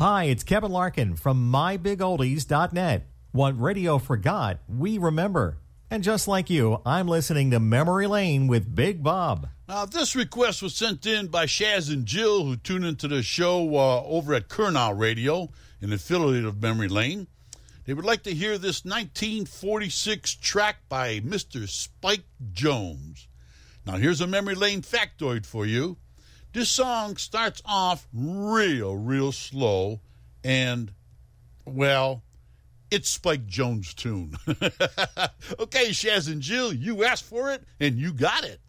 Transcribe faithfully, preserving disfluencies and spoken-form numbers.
Hi, it's Kevin Larkin from my big oldies dot net. What radio forgot, we remember. And just like you, I'm listening to Memory Lane with Big Bob. Now, this request was sent in by Shaz and Jill, who tune into the show uh, over at Kurnow Radio, an affiliate of Memory Lane. They would like to hear this nineteen forty-six track by Mister Spike Jones. Now, here's a Memory Lane factoid for you. This song starts off real, real slow, and, well, it's Spike Jones' tune. Okay, Shaz and Jill, you asked for it, and you got it.